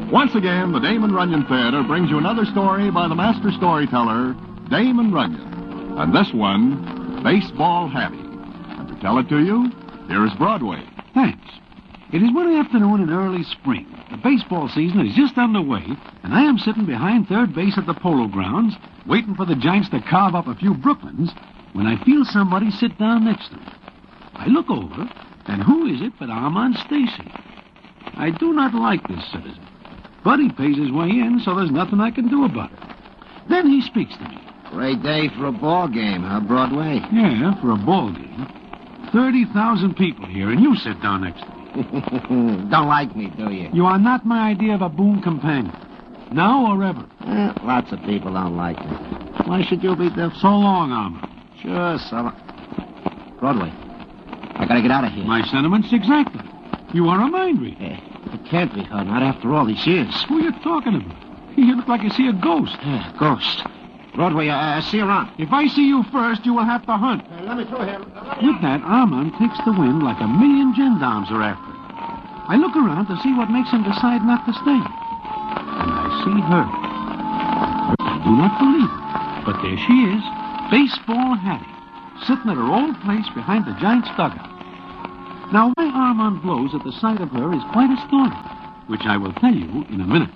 Once again, the Damon Runyon Theater brings you another story by the master storyteller, Damon Runyon. And this one, Baseball Hattie. And to tell it to you, here is Broadway. Thanks. It is one afternoon in early spring. The baseball season is just underway, and I am sitting behind third base at the Polo Grounds, waiting for the Giants to carve up a few Brooklyns, when I feel somebody sit down next to me. I look over, and who is it but Armand Stacy? I do not like this citizen, but he pays his way in, so there's nothing I can do about it. Then he speaks to me. Great day for a ball game, huh, Broadway? Yeah, for a ball game. 30,000 people here, and you sit down next to me. Don't like me, do you? You are not my idea of a boon companion. Now or ever. Lots of people don't like me. Why should you be different? So long, Armand. Sure, so long. Broadway, I gotta get out of here. My sentiments exactly. You are a mind reader. It can't be her, not after all these years. Who are you talking about? You look like you see a ghost. Ghost. Broadway, I see her around. If I see you first, you will have to hunt. Let me through here. With that, Armand takes the wind like a million gendarmes are after him. I look around to see what makes him decide not to stay. And I see her. I do not believe it, but there she is, Baseball Hattie, sitting at her old place behind the Giants' dugout. Now, why Armand blows at the sight of her is quite a story, which I will tell you in a minute.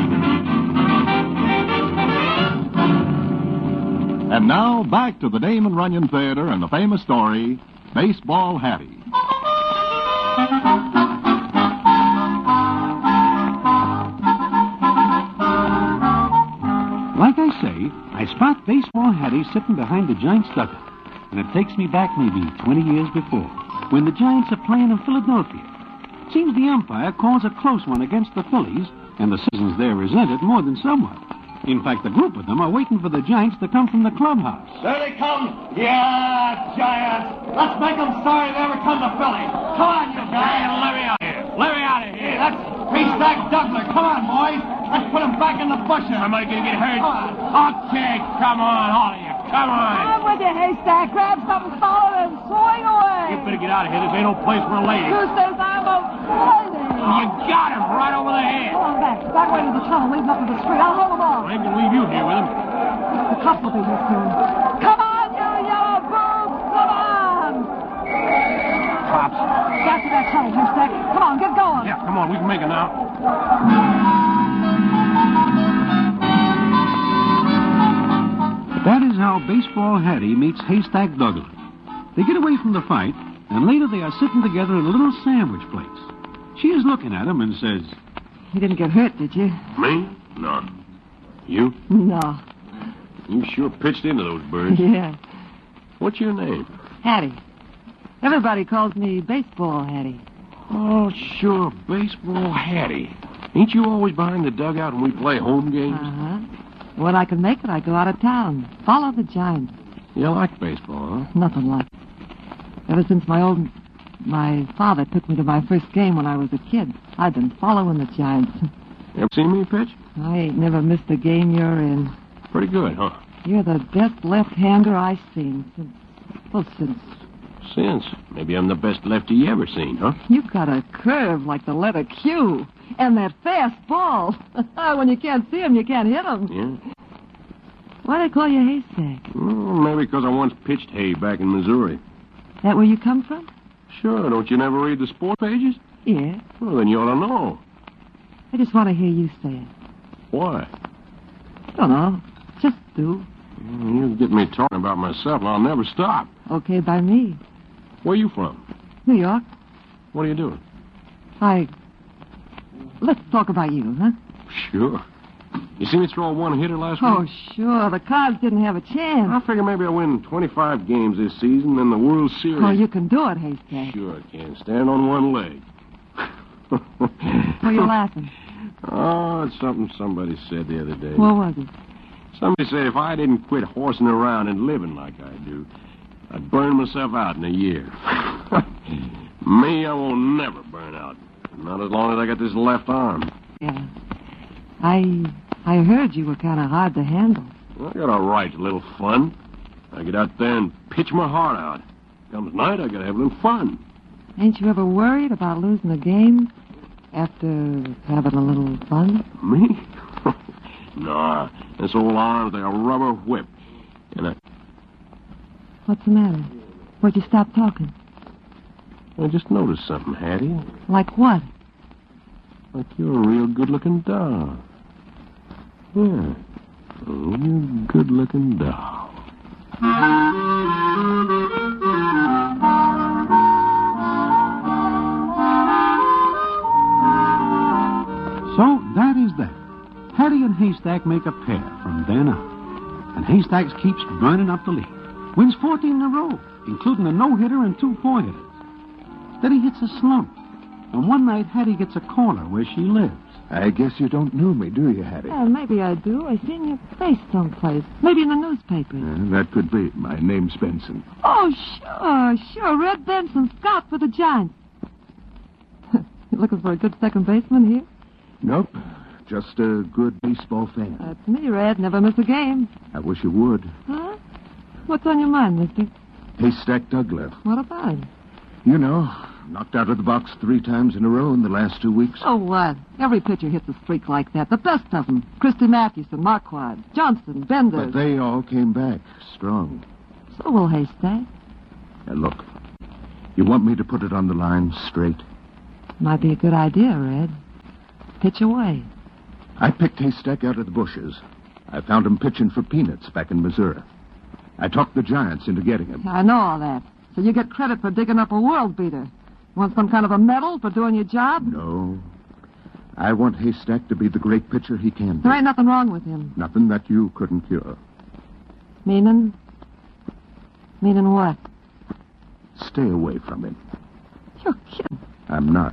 And now, back to the Damon Runyon Theater and the famous story, Baseball Hattie. Like I say, I spot Baseball Hattie sitting behind the Giants' dugout, and it takes me back maybe 20 years before, when the Giants are playing in Philadelphia. Seems the umpire calls a close one against the Phillies, and the citizens there resent it more than somewhat. In fact, a group of them are waiting for the Giants to come from the clubhouse. There they come. Yeah, Giants. Let's make them sorry they ever come to Philly. Come on, you guys. Let me out here. Let me out of here. That's Haystack Douglas. Come on, boys. Let's put him back in the bushes. Somebody gonna get hurt. Come on. Okay, come on, all of you. Come on. I'm with you, Haystack. Grab something solid and swing away. You better get out of here. This ain't no place for a lady. Who says I'm a lady? You got him right over the head. Come on back. Back way to the tunnel. Lead him up to the street. I'll hold him off. I ain't gonna leave you here with him. The cops will be here soon. Come on, you yellow boobs. Come on. Cops. Get to that tunnel, Haystack. Come on, get going. Yeah, come on. We can make it now. That is how Baseball Hattie meets Haystack Douglas. They get away from the fight, and later they are sitting together in a little sandwich place. She is looking at him and says, You didn't get hurt, did you? Me? No. You? No. You sure pitched into those birds. Yeah. What's your name? Hattie. Everybody calls me Baseball Hattie. Oh, sure, Baseball Hattie. Ain't you always behind the dugout when we play home games? Uh-huh. When I can make it, I go out of town. Follow the Giants. You like baseball, huh? Nothing like it. Ever since my father took me to my first game when I was a kid, I've been following the Giants. Ever seen me pitch? I ain't never missed a game you're in. Pretty good, huh? You're the best left-hander I've seen since... Since. Maybe I'm the best lefty you ever seen, huh? You've got a curve like the letter Q. And that fast ball. When you can't see him, you can't hit him. Yeah? Why do they call you Haystack? Maybe because I once pitched hay back in Missouri. That where you come from? Sure, don't you never read the sport pages? Yeah. Well, then you ought to know. I just want to hear you say it. Why? Don't know. Just do. You get me talking about myself, and I'll never stop. Okay by me. Where you from? New York. What are you doing? Let's talk about you, huh? Sure. You see me throw a one-hitter last Oh, week? sure. The Cards didn't have a chance. I figure maybe I win 25 games this season, then the World Series. Oh, you can do it, Haystack. Sure I can. Stand on one leg. Why are you laughing? Oh, it's something somebody said the other day. What was it? Somebody said if I didn't quit horsing around and living like I do, I'd burn myself out in a year. Me, I won't never burn out. Not as long as I got this left arm. Yeah. I heard you were kind of hard to handle. I got a right to a little fun. I get out there and pitch my heart out. Comes night, I gotta have a little fun. Ain't you ever worried about losing a game? After having a little fun? Me? Nah, this old arm's like a rubber whip. And What's the matter? Where'd you stop talking? I just noticed something, Hattie. Like what? Like you're a real good-looking doll. Yeah, a real good-looking doll. So that is that. Hattie and Haystack make a pair from then on. And Haystacks keeps burning up the lead. Wins 14 in a row, including a no-hitter and 2 4-hitters. Then he hits a slump. And one night, Hattie gets a corner where she lives. I guess you don't know me, do you, Hattie? Maybe I do. I seen your face someplace. Maybe in the newspaper. That could be. My name's Benson. Oh, sure. Red Benson, scout for the Giants. You looking for a good second baseman here? Nope. Just a good baseball fan. That's me, Red. Never miss a game. I wish you would. Huh? What's on your mind, mister? Haystack Douglas. What about him? You know, knocked out of the box 3 times in a row in the last 2 weeks. So what? Every pitcher hits a streak like that. The best of them. Christy Mathewson, Marquardt, Johnson, Bender. But they all came back strong. So will Haystack. Now, look. You want me to put it on the line straight? Might be a good idea, Red. Pitch away. I picked Haystack out of the bushes. I found him pitching for peanuts back in Missouri. I talked the Giants into getting him. I know all that. So you get credit for digging up a world beater. Want some kind of a medal for doing your job? No. I want Haystack to be the great pitcher he can be. There ain't nothing wrong with him. Nothing that you couldn't cure. Meaning? Meaning what? Stay away from him. You're kidding. I'm not.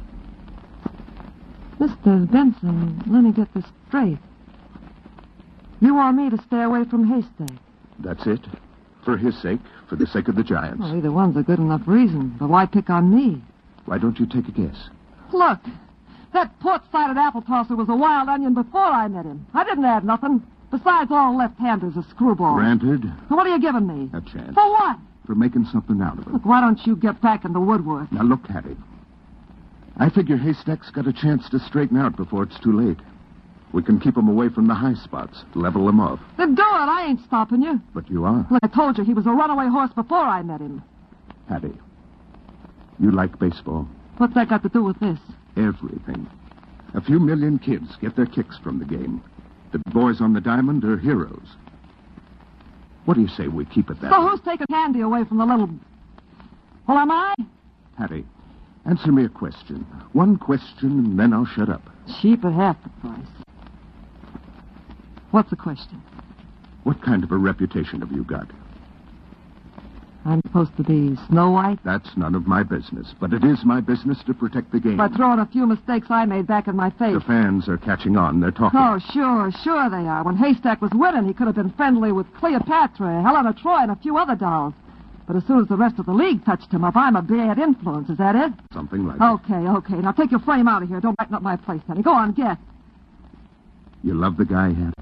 Mr. Benson, let me get this straight. You want me to stay away from Haystack? That's it. For his sake, for the sake of the Giants. Well, either one's a good enough reason. But why pick on me? Why don't you take a guess? Look, that port-sided apple tosser was a wild onion before I met him. I didn't add nothing. Besides, all left-handers are screwballs. Granted. So what are you giving me? A chance. For what? For making something out of it. Look, why don't you get back in the woodwork? Now, look, Hattie. I figure Haystack's got a chance to straighten out before it's too late. We can keep him away from the high spots, level him off. Then do it. I ain't stopping you. But you are. Look, I told you he was a runaway horse before I met him. Hattie, you like baseball? What's that got to do with this? Everything. A few million kids get their kicks from the game. The boys on the diamond are heroes. What do you say we keep it that So way? who's taking candy away from the little... Well, am I? Hattie, answer me a question. One question, and then I'll shut up. Cheap at half the price. What's the question? What kind of a reputation have you got? I'm supposed to be Snow White? That's none of my business, but it is my business to protect the game. By throwing a few mistakes I made back in my face. The fans are catching on. They're talking. Oh, sure they are. When Haystack was winning, he could have been friendly with Cleopatra, Helena Troy, and a few other dolls. But as soon as the rest of the league touched him up, I'm a bad influence. Is that it? Something like Okay. Now take your frame out of here. Don't brighten up my place, honey. Go on, get. it. You love the guy, Hattie?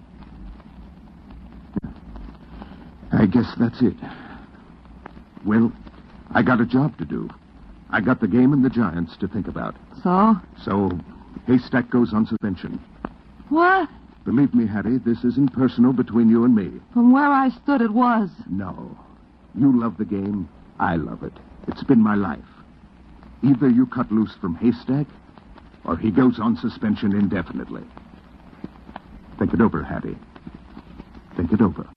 I guess that's it. Well, I got a job to do. I got the game and the Giants to think about. So? So, Haystack goes on suspension. What? Believe me, Hattie, this isn't personal between you and me. From where I stood, it was. No. You love the game. I love it. It's been my life. Either you cut loose from Haystack, or he goes on suspension indefinitely. Think it over, Hattie. Think it over.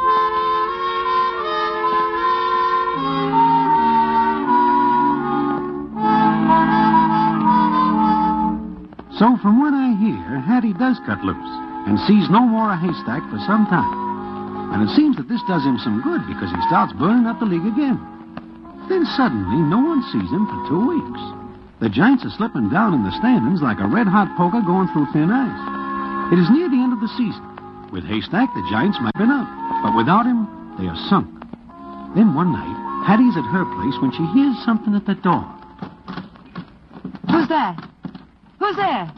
So from what I hear, Hattie does cut loose and sees no more of Haystack for some time. And it seems that this does him some good because he starts burning up the league again. Then suddenly, no one sees him for 2 weeks. The Giants are slipping down in the standings like a red-hot poker going through thin ice. It is near the end of the season. With Haystack, the Giants might have been up. But without him, they are sunk. Then one night, Hattie's at her place when she hears something at the door. Who's that? Who's there?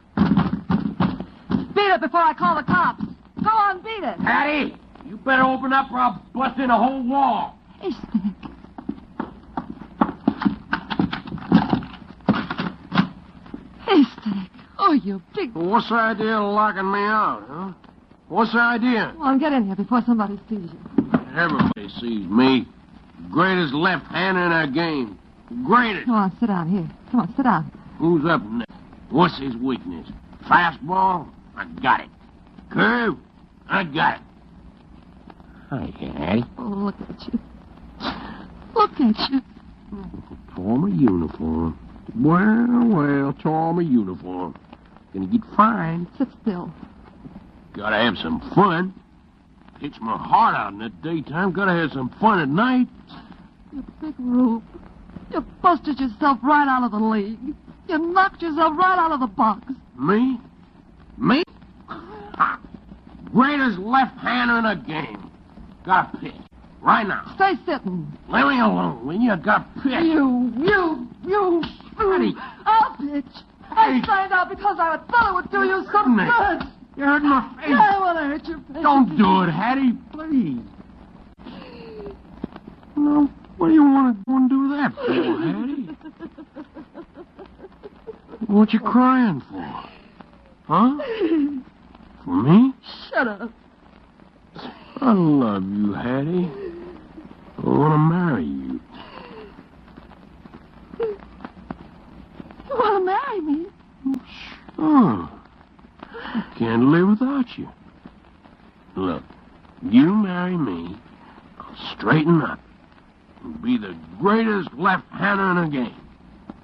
Beat it before I call the cops. Go on, beat it. Hattie, you better open up or I'll bust in a whole wall. Haystack. you big... Well, what's the idea of locking me out, huh? What's the idea? Come on, get in here before somebody sees you. Everybody sees me. Greatest left-hander in our game. Greatest. Come on, sit down here. Come on, sit down. Who's up next? What's his weakness? Fastball? I got it. Curve? I got it. Hi, Hattie. Oh, look at you. Look at you. Tore my uniform. Well, tore my uniform. Gonna get fined. Sit still. Gotta have some fun. Pitch my heart out in the daytime. Gotta have some fun at night. You big rube. You busted yourself right out of the league. You knocked yourself right out of the box. Me? Me? Ha. Greatest left-hander in the game. Gotta pitch. Right now. Stay sitting. Let me alone, will you? Gotta pitch. You. Hattie. I'll pitch. I signed out because I thought it would do you some Nick. good. You hurt my face. Yeah, I want to hurt your face. Don't do it, Hattie, please. No, what do you want to go and do that for, Hattie? What you crying for? Huh? For me? Shut up. I love you, Hattie. I want to marry you. You want to marry me? Sure. I can't live without you. Look, you marry me, I'll straighten up and be the greatest left-hander in the game.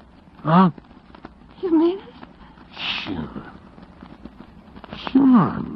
Huh? You mean it? Sure. Sure,